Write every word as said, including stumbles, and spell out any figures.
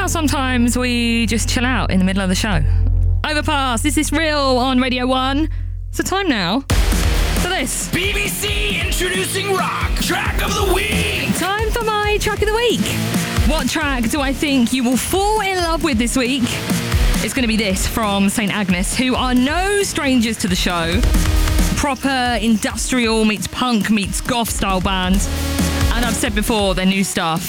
sometimes we just chill out in the middle of the show. Overpass, this is Real on Radio one. So time now for this. B B C Introducing Rock Track of the Week. Time for my track of the week. What track do I think you will fall in love with this week? It's going to be this from Saint Agnes, who are no strangers to the show. Proper industrial meets punk meets goth style band. And I've said before, their new stuff